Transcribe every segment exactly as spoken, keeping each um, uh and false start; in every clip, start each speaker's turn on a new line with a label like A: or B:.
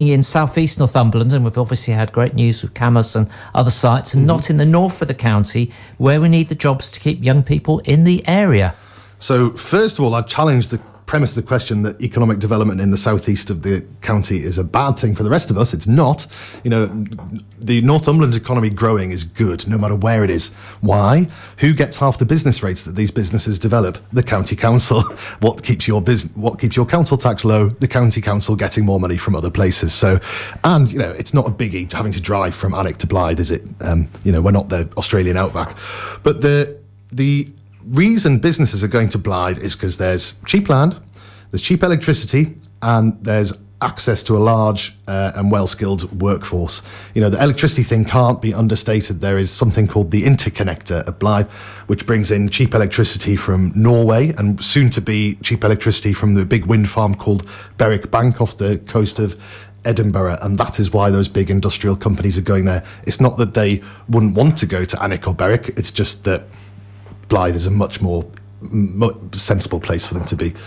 A: in southeast Northumberland, and we've obviously had great news with Camas and other sites, and mm-hmm. not in the north of the county, where we need the jobs to keep young people in the area.
B: So, first of all, I challenge the premise of the question that economic development in the southeast of the county is a bad thing for the rest of us. It's not. You know, the Northumberland economy growing is good, no matter where it is. Why? Who gets half the business rates that these businesses develop? The county council. What keeps your bus- What keeps your council tax low? The county council getting more money from other places. So, and you know, it's not a biggie having to drive from Alnwick to Blythe, is it? Um, you know, we're not the Australian outback, but the the reason businesses are going to Blythe is because there's cheap land, there's cheap electricity, and there's access to a large uh, and well-skilled workforce. You know, the electricity thing can't be understated. There is something called the Interconnector at Blythe, which brings in cheap electricity from Norway and soon to be cheap electricity from the big wind farm called Berwick Bank off the coast of Edinburgh, and that is why those big industrial companies are going there. It's not that they wouldn't want to go to Alnwick or Berwick, it's just that Blythe is a much more m- sensible place for them to be.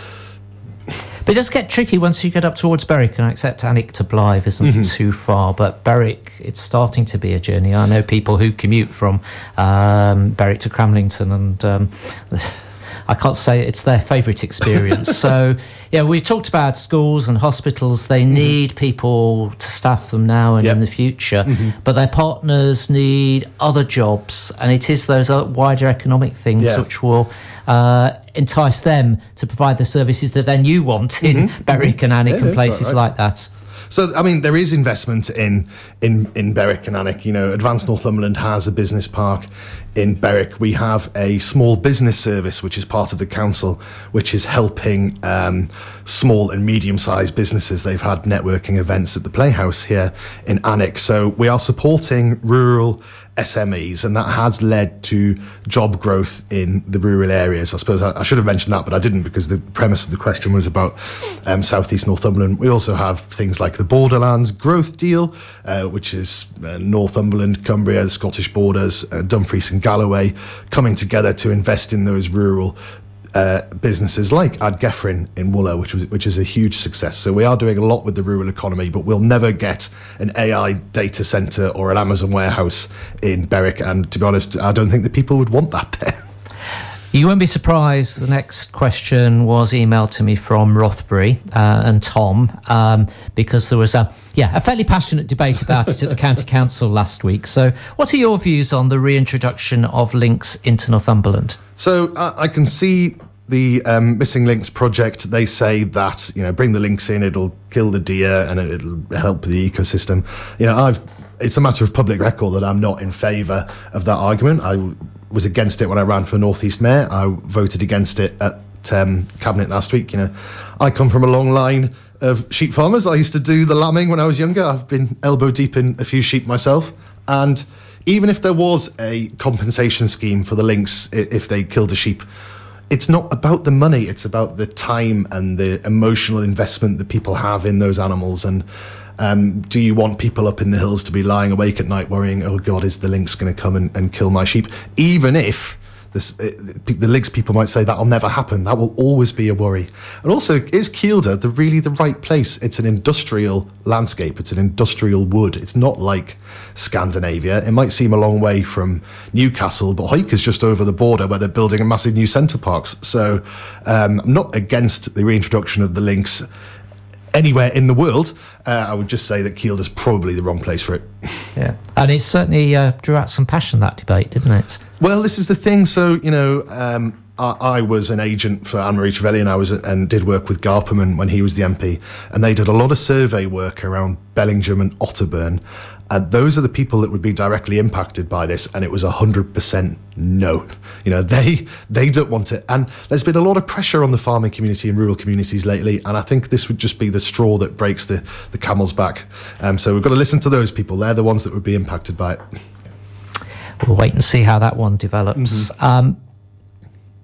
A: But it does get tricky once you get up towards Berwick, and I accept Alnwick to Blythe isn't mm-hmm. too far, but Berwick, it's starting to be a journey. I know people who commute from um, Berwick to Cramlington, and um, I can't say it's their favourite experience. So, yeah, we talked about schools and hospitals. They mm-hmm. need people to staff them now and yep. in the future, mm-hmm. but their partners need other jobs, and it is those wider economic things yeah. which will uh, entice them to provide the services that then you want in mm-hmm. Berwick and Alnwick yeah, and places right, right. like that.
B: So, I mean, there is investment in in, in Berwick and Alnwick. You know, Advanced Northumberland has a business park in Berwick. We have a small business service, which is part of the council, which is helping um, small and medium-sized businesses. They've had networking events at the Playhouse here in Alnwick. So we are supporting rural S M Es, and that has led to job growth in the rural areas. I suppose I, I should have mentioned that, but I didn't, because the premise of the question was about um, southeast Northumberland. We also have things like the Borderlands Growth Deal, uh, which is uh, Northumberland, Cumbria, the Scottish Borders, uh, Dumfries and Galloway coming together to invest in those rural Uh, businesses like Ardgeffrin in Wooler, which was which is a huge success. So we are doing a lot with the rural economy, but we'll never get an A I data centre or an Amazon warehouse in Berwick. And to be honest, I don't think that people would want that there.
A: You won't be surprised, the next question was emailed to me from Rothbury uh, and Tom, um, because there was a yeah a fairly passionate debate about it at the County Council last week. So what are your views on the reintroduction of links into Northumberland?
B: So uh, I can see the um, Missing Links project. They say that, you know, bring the links in, it'll kill the deer and it'll help the ecosystem. You know, I've it's a matter of public record that I'm not in favour of that argument. I was against it when I ran for North East Mayor. I voted against it at um, Cabinet last week. You know, I come from a long line of sheep farmers. I used to do the lambing when I was younger. I've been elbow deep in a few sheep myself. And even if there was a compensation scheme for the lynx if they killed a sheep, it's not about the money. It's about the time and the emotional investment that people have in those animals. And um, do you want people up in the hills to be lying awake at night worrying, oh God, is the lynx going to come and, and kill my sheep? Even if this, uh, the lynx people might say that'll never happen. That will always be a worry. And also, is Kielder the really the right place? It's an industrial landscape. It's an industrial wood. It's not like Scandinavia. It might seem a long way from Newcastle, but Hawick is just over the border where they're building a massive new centre parks. So um, I'm not against the reintroduction of the lynx anywhere in the world. Uh, I would just say that Kielder's probably the wrong place for it.
A: Yeah, and it certainly uh, drew out some passion, that debate, didn't it?
B: Well, this is the thing. So, you know, um, I, I was an agent for Anne-Marie Trevelyan. I was and did work with Garperman when he was the M P, and they did a lot of survey work around Bellingham and Otterburn. And those are the people that would be directly impacted by this, and it was one hundred percent no. You know, they they don't want it. And there's been a lot of pressure on the farming community and rural communities lately, and I think this would just be the straw that breaks the, the camel's back. Um, so we've got to listen to those people. They're the ones that would be impacted by it.
A: We'll wait and see how that one develops. Mm-hmm. Um,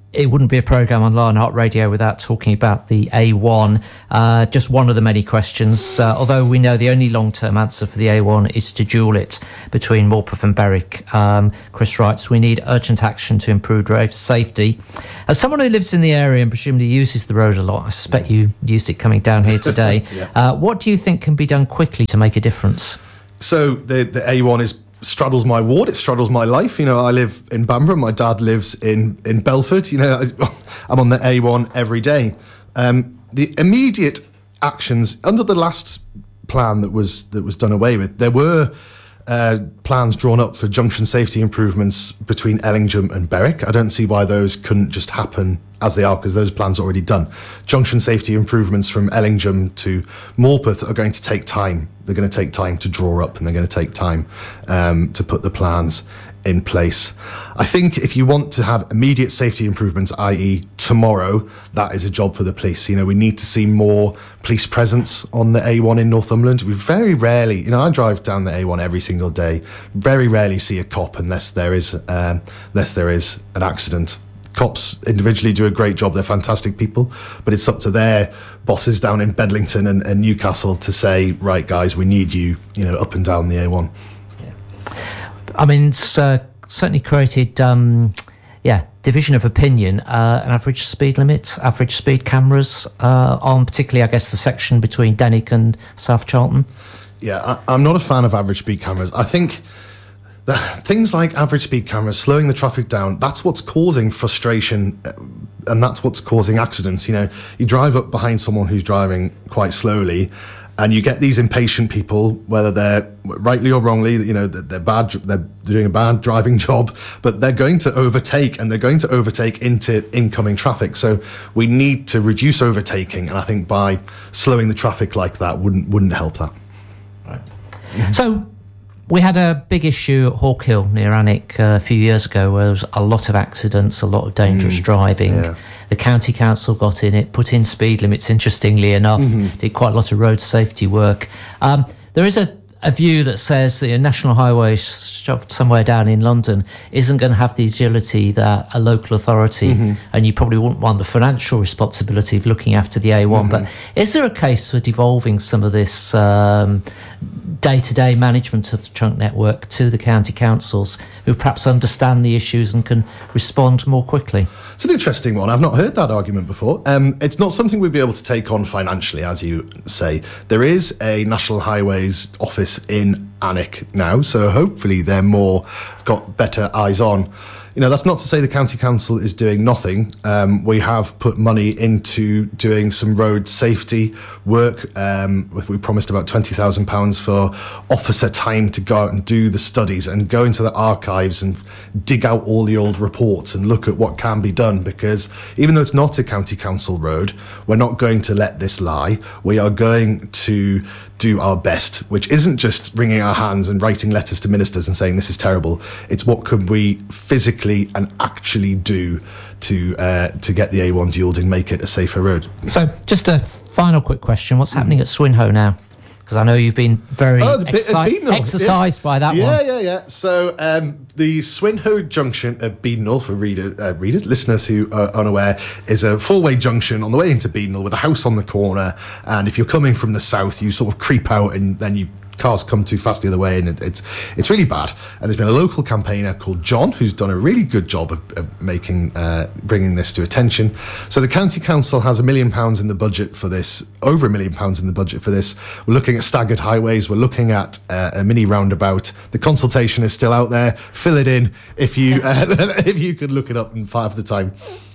A: it wouldn't be a programme on Lionheart Radio without talking about the A one. Uh, just one of the many questions, uh, although we know the only long-term answer for the A one is to dual it between Morpeth and Berwick. Um, Chris writes, we need urgent action to improve road safety. As someone who lives in the area and presumably uses the road a lot, I suspect you used it coming down here today, yeah. uh, what do you think can be done quickly to make a difference?
B: So the, the A one is straddles my ward, it straddles my life. You know, I live in Bamburgh, my dad lives in, in Belford. You know, I, I'm on the A one every day. Um, the immediate actions, under the last plan that was that was done away with, there were uh, plans drawn up for junction safety improvements between Ellingham and Berwick. I don't see why those couldn't just happen as they are, because those plans are already done. Junction safety improvements from Ellingham to Morpeth are going to take time. They're going to take time to draw up, and they're going to take time um, to put the plans in place. I think if you want to have immediate safety improvements, that is tomorrow, that is a job for the police. You know, we need to see more police presence on the A one in Northumberland. We very rarely, you know, I drive down the A one every single day, very rarely see a cop unless there is, um, unless there is an accident. Cops individually do a great job. They're fantastic people, but it's up to their bosses down in Bedlington and, and Newcastle to say, right, guys, we need you, you know, up and down the A one.
A: Yeah. I mean, it's uh, certainly created, um, yeah, division of opinion. Uh, an average speed limit, average speed cameras uh, on particularly, I guess, the section between Denwick and South Charlton.
B: Yeah, I, I'm not a fan of average speed cameras. I think the, things like average speed cameras, slowing the traffic down, that's what's causing frustration, and that's what's causing accidents. You know, you drive up behind someone who's driving quite slowly, and you get these impatient people, whether they're rightly or wrongly, you know, they're bad, they're doing a bad driving job, but they're going to overtake, and they're going to overtake into incoming traffic. So we need to reduce overtaking, and I think by slowing the traffic like that wouldn't wouldn't help that.
A: Right. Mm-hmm. So we had a big issue at Hawk Hill near Alnwick uh, a few years ago where there was a lot of accidents, a lot of dangerous mm, driving. Yeah. The county council got in it, put in speed limits, interestingly enough, mm-hmm. did quite a lot of road safety work. Um, there is a, a view that says that a national highway shoved somewhere down in London isn't going to have the agility that a local authority, mm-hmm. and you probably wouldn't want the financial responsibility of looking after the A one. Mm-hmm. But is there a case for devolving some of this um, day-to-day management of the trunk network to the county councils, who perhaps understand the issues and can respond more quickly?
B: It's an interesting one. I've not heard that argument before. Um, it's not something we'd be able to take on financially, as you say. There is a National Highways office in Alnwick now, so hopefully they're more got better eyes on. You know, that's not to say the county council is doing nothing. Um, we have put money into doing some road safety work. Um, we promised about twenty thousand pounds for officer time to go out and do the studies and go into the archives and dig out all the old reports and look at what can be done, because even though it's not a county council road, we're not going to let this lie. We are going to do our best, which isn't just wringing our hands and writing letters to ministers and saying this is terrible. It's what could we physically and actually do to uh, to get the A one dualed and make it a safer road.
A: So just a final quick question. What's happening at Swinhoe now? Because I know you've been very
B: oh,
A: exci- exercised
B: yeah.
A: by that
B: yeah,
A: one.
B: Yeah, yeah, yeah. So um, the Swinhoe junction at Beadnell, for reader, uh, readers, listeners who are unaware, is a four-way junction on the way into Beadnell with a house on the corner. And if you're coming from the south, you sort of creep out and then you cars come too fast the other way, and it, it's it's really bad. And there's been a local campaigner called John who's done a really good job of, of making uh, bringing this to attention. So the county council has a million pounds in the budget for this, over a million pounds in the budget for this. We're looking at staggered highways. We're looking at uh, a mini roundabout. The consultation is still out there. Fill it in if you uh, if you could look it up in five the time.